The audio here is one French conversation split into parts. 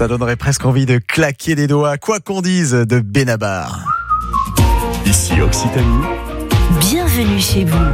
Ça donnerait presque envie de claquer des doigts, quoi qu'on dise de Benabar. Ici Occitanie. Bienvenue chez vous.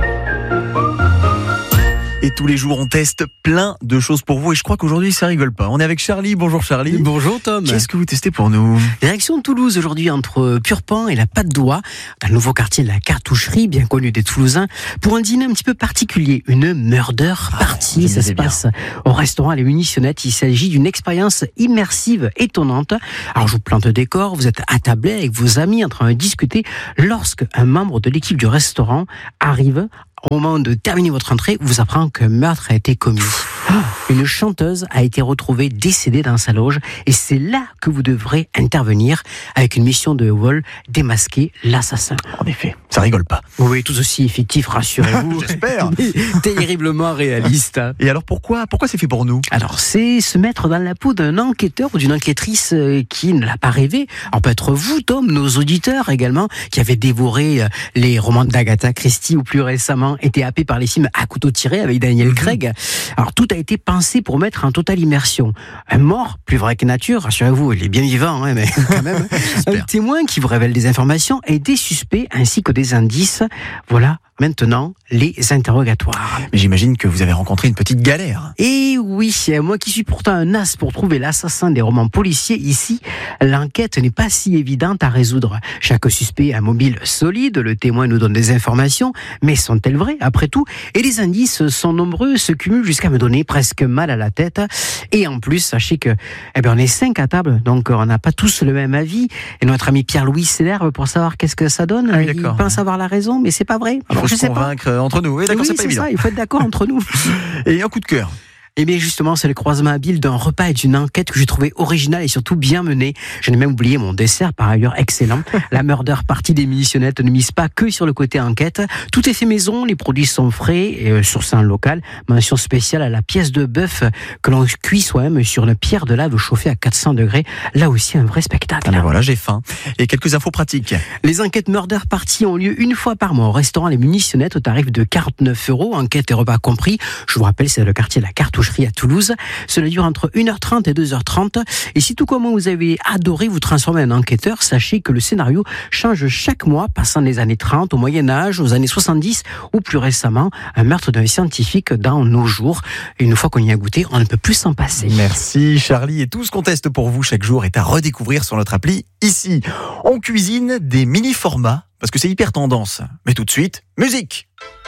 Et tous les jours, on teste plein de choses pour vous. Et je crois qu'aujourd'hui, ça rigole pas. On est avec Charlie. Bonjour Charlie. Bonjour Tom. Qu'est-ce que vous testez pour nous ? Direction de Toulouse aujourd'hui entre Purpan et la Patte d'Oie, dans le nouveau quartier de la Cartoucherie, bien connu des Toulousains, pour un dîner un petit peu particulier, une murder party. Ça se passe au restaurant Les Munitionnettes. Il s'agit d'une expérience immersive étonnante. Alors je vous plante le décor, vous êtes attablé avec vos amis en train de discuter lorsque un membre de l'équipe du restaurant arrive. Au moment de terminer votre entrée, vous apprend qu'un meurtre a été commis. Une chanteuse a été retrouvée décédée dans sa loge et c'est là que vous devrez intervenir avec une mission de vol, démasquer l'assassin. En effet, ça rigole pas. Oui, tout aussi effectif, rassurez-vous. J'espère. Terriblement réaliste. Et alors pourquoi c'est fait pour nous ? Alors, c'est se mettre dans la peau d'un enquêteur ou d'une enquêtrice qui ne l'a pas rêvé. Alors, peut-être vous, Tom, nos auditeurs également, qui avez dévoré les romans d'Agatha Christie ou plus récemment été happés par les films À couteau tiré avec Daniel Craig. Alors, tout a été pensé pour mettre en totale immersion. Un mort, plus vrai que nature, rassurez-vous, il est bien vivant, mais quand même. Un témoin qui vous révèle des informations et des suspects ainsi que des indices. Voilà. Maintenant, les interrogatoires. Mais j'imagine que vous avez rencontré une petite galère. Et oui, moi qui suis pourtant un as pour trouver l'assassin des romans policiers, ici, l'enquête n'est pas si évidente à résoudre. Chaque suspect a un mobile solide, le témoin nous donne des informations, mais sont-elles vraies après tout ? Et les indices sont nombreux, se cumulent jusqu'à me donner presque mal à la tête. Et en plus, sachez que, on est 5 à table, donc on n'a pas tous le même avis. Et notre ami Pierre-Louis s'énerve pour savoir qu'est-ce que ça donne. Ah oui, il pense avoir la raison, mais c'est pas vrai. Il faut se convaincre entre nous. Oui, d'accord, c'est pas évident. Ça, il faut être d'accord entre nous. Et un coup de cœur. Eh bien justement, c'est le croisement habile d'un repas et d'une enquête que j'ai trouvé originale et surtout bien menée. Je n'ai même oublié mon dessert, par ailleurs excellent. La murder party des Munitionnettes ne mise pas que sur le côté enquête. Tout est fait maison, les produits sont frais et sourcés en local. Mention spéciale à la pièce de bœuf que l'on cuit soi-même sur une pierre de lave chauffée à 400 degrés. Là aussi, un vrai spectacle. Ah ben voilà, j'ai faim. Et quelques infos pratiques. Les enquêtes murder party ont lieu une fois par mois au restaurant Les Munitionnettes au tarif de 49 €, enquête et repas compris. Je vous rappelle, c'est le quartier de la Cartoucherie à Toulouse. Cela dure entre 1h30 et 2h30. Et si tout comme vous avez adoré vous transformer en enquêteur, sachez que le scénario change chaque mois, passant des années 30 au Moyen-Âge, aux années 70 ou plus récemment, un meurtre d'un scientifique dans nos jours. Et une fois qu'on y a goûté, on ne peut plus s'en passer. Merci Charlie. Et tout ce qu'on teste pour vous chaque jour est à redécouvrir sur notre appli ici. On cuisine des mini-formats parce que c'est hyper tendance. Mais tout de suite, musique!